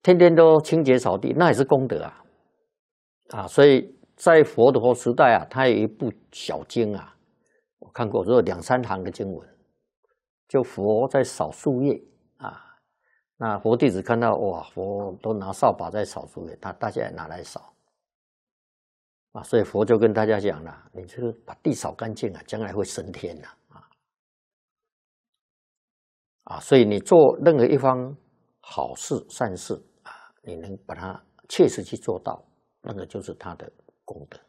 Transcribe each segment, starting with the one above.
天天都清洁扫地，那也是功德啊！所以在佛陀时代啊，他有一部小经啊，我看过，只有2、3行的经文，就佛在扫树叶啊。那佛弟子看到哇，佛都拿扫把在扫树叶，大家也拿来扫啊，所以佛就跟大家讲了，你这个把地扫干净啊，将来会升天的啊，所以你做任何一方好事善事啊，你能把它切实去做到，那个就是他的功德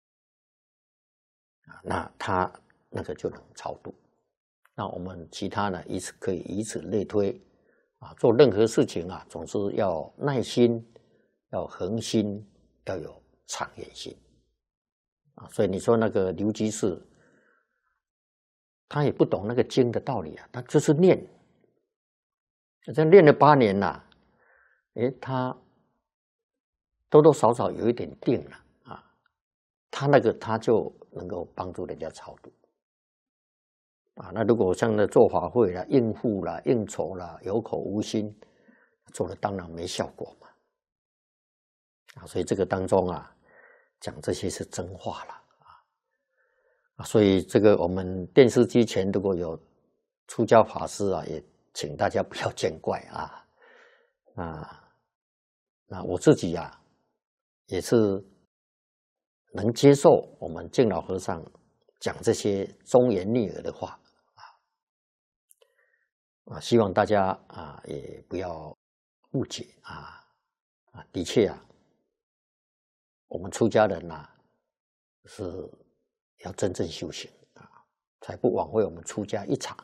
啊，那他那个就能超度。那我们其他呢，可以以此类推啊，做任何事情啊，总是要耐心，要恒心，要有长远心啊。所以你说那个刘居士，他也不懂那个经的道理啊，他就是念，这练了8年了，他多多少少有一点定了啊，他就能够帮助人家超度啊。那如果像那做法会啦、应付啦、应酬啦、有口无心，做了当然没效果嘛啊。所以这个当中啊，讲这些是真话了啊。所以这个我们电视机前如果有出家法师啊，也请大家不要见怪啊。那我自己啊，也是能接受我们净老和尚讲这些忠言逆耳的话啊，希望大家啊也不要误解啊。的确啊，我们出家人啊是要真正修行啊，才不枉费我们出家一场。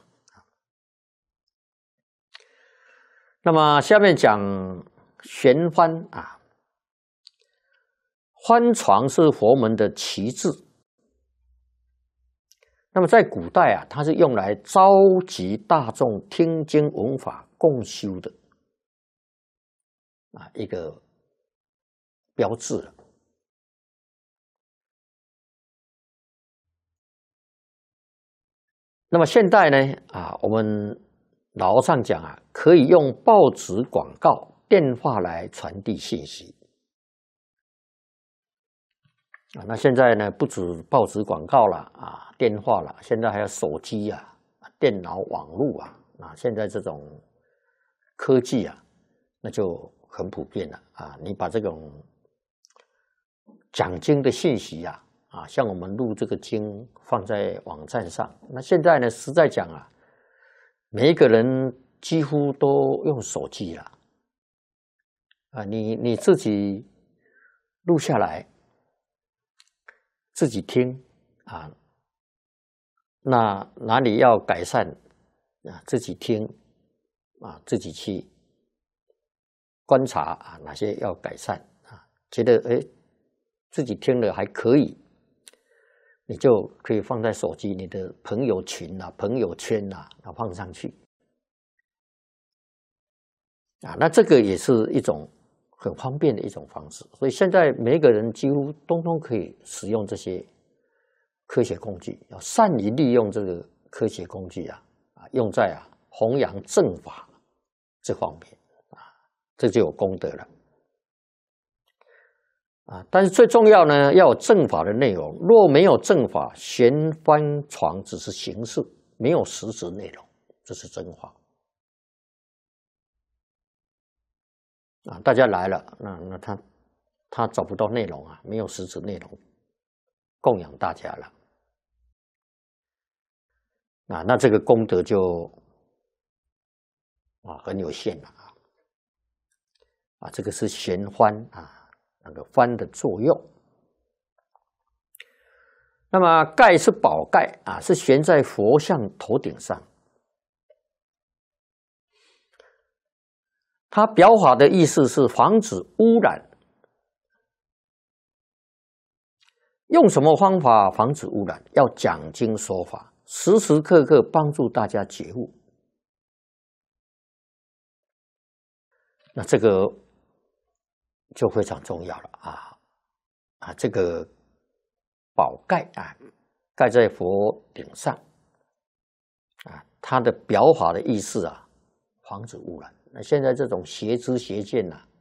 那么下面讲悬幡啊，幡床是佛门的旗帜。那么在古代啊，它是用来召集大众听经闻法共修的啊一个标志了。那么现代呢啊，我们老和尚讲啊，可以用报纸广告、电话来传递信息啊。那现在呢，不止报纸广告了啊，电话了，现在还有手机啊、电脑、网络啊，现在这种科技啊，那就很普遍了啊。你把这种讲经的信息啊，像我们录这个经放在网站上，那现在呢，实在讲啊，每一个人几乎都用手机了啊，你自己录下来，自己听啊，那哪里要改善啊，自己听啊，自己去观察啊，哪些要改善啊，觉得自己听了还可以，你就可以放在手机你的朋友群啊、朋友圈啊，放上去啊。那这个也是一种很方便的一种方式。所以现在每一个人几乎通通可以使用这些科学工具，要善于利用这个科学工具用在弘扬正法这方面这就有功德了但是最重要呢，要有正法的内容。若没有正法，悬幡床只是形式，没有实质内容，这是真话大家来了，那他找不到内容没有实质内容供养大家了那这个功德就很有限了这个是悬幡那个幡的作用。那么盖是宝盖是悬在佛像头顶上。它表法的意思是防止污染。用什么方法防止污染？要讲经说法，时时刻刻帮助大家觉悟。那这个就非常重要了这个宝盖盖在佛顶上它的表法的意思防止污染。那现在这种邪知邪见